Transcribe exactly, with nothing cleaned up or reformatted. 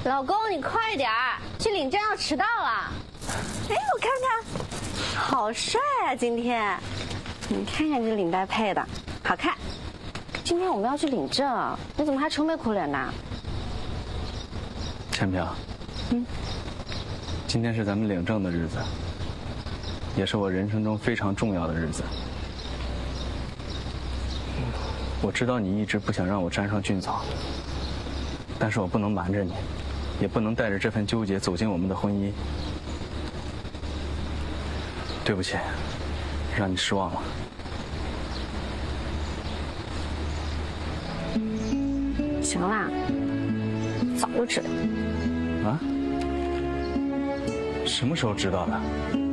老公，你快点儿，去领证要迟到了。哎，我看看，好帅啊！今天，你看看这领带配的，好看。今天我们要去领证，你怎么还愁眉苦脸的？ 千平，嗯，今天是咱们领证的日子，也是我人生中非常重要的日子。我知道你一直不想让我沾上菌草，但是我不能瞒着你，也不能带着这份纠结走进我们的婚姻。对不起，让你失望了。 行啦，早就知道。 啊？什么时候知道的？